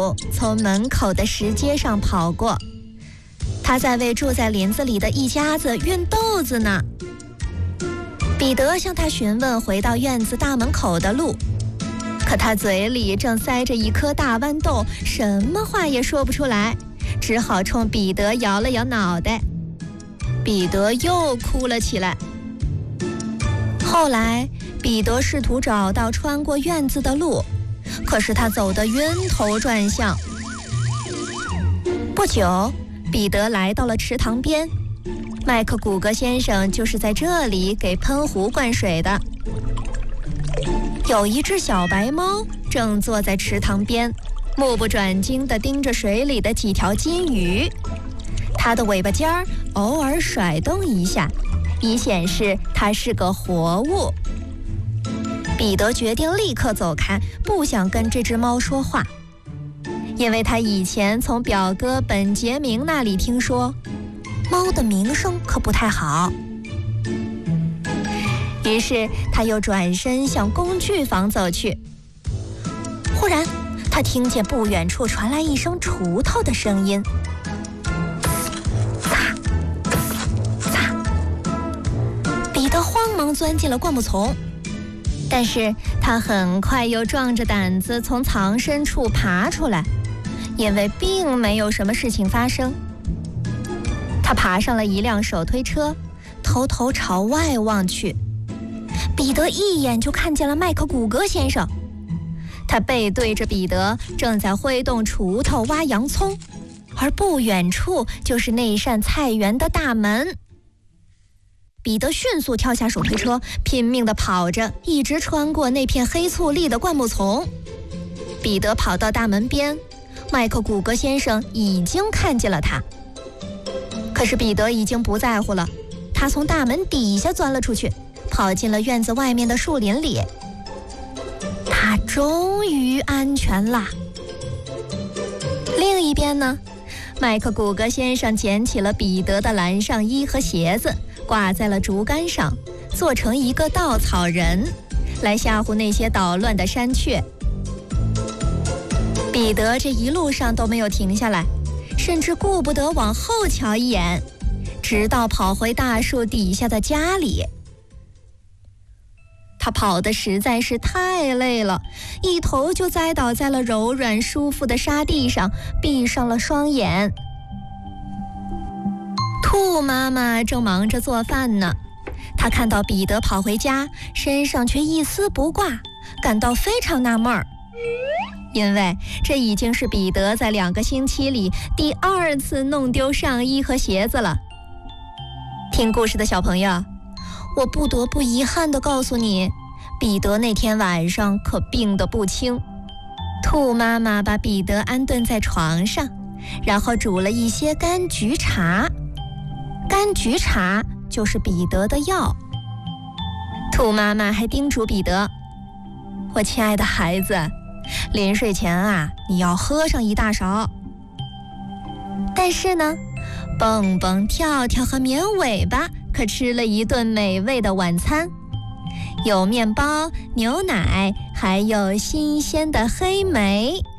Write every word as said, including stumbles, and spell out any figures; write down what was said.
鼠从门口的石阶上跑过，它在为住在林子里的一家子运豆子呢。彼得向他询问回到院子大门口的路，可他嘴里正塞着一颗大豌豆，什么话也说不出来，只好冲彼得摇了摇脑袋。彼得又哭了起来。后来彼得试图找到穿过院子的路，可是他走得晕头转向。不久，彼得来到了池塘边，麦克古格先生就是在这里给喷壶灌水的。有一只小白猫正坐在池塘边，目不转睛地盯着水里的几条金鱼，它的尾巴尖儿偶尔甩动一下，以显示它是个活物。彼得决定立刻走开，不想跟这只猫说话，因为他以前从表哥本杰明那里听说，猫的名声可不太好。于是他又转身向工具房走去。忽然，他听见不远处传来一声锄头的声音，擦擦。彼得慌忙钻进了灌木丛，但是他很快又壮着胆子从藏身处爬出来，因为并没有什么事情发生。他爬上了一辆手推车，偷偷朝外望去。彼得一眼就看见了麦克古格先生，他背对着彼得，正在挥动锄头挖洋葱，而不远处就是那扇菜园的大门。彼得迅速跳下手推车，拼命地跑着，一直穿过那片黑醋栗的灌木丛。彼得跑到大门边，麦克古格先生已经看见了他。可是彼得已经不在乎了，他从大门底下钻了出去，跑进了院子外面的树林里。他终于安全啦。另一边呢，麦克古格先生捡起了彼得的蓝上衣和鞋子，挂在了竹竿上，做成一个稻草人，来吓唬那些捣乱的山雀。彼得这一路上都没有停下来，甚至顾不得往后瞧一眼，直到跑回大树底下的家里。他跑得实在是太累了，一头就栽倒在了柔软舒服的沙地上，闭上了双眼。兔妈妈正忙着做饭呢，她看到彼得跑回家，身上却一丝不挂，感到非常纳闷儿，因为这已经是彼得在两个星期里第二次弄丢上衣和鞋子了。听故事的小朋友，我不得不遗憾地告诉你，彼得那天晚上可病得不轻。兔妈妈把彼得安顿在床上，然后煮了一些柑橘茶。柑橘茶就是彼得的药。兔妈妈还叮嘱彼得，我亲爱的孩子，临睡前啊，你要喝上一大勺。但是呢，蹦蹦跳跳和绵尾巴可吃了一顿美味的晚餐，有面包、牛奶，还有新鲜的黑莓。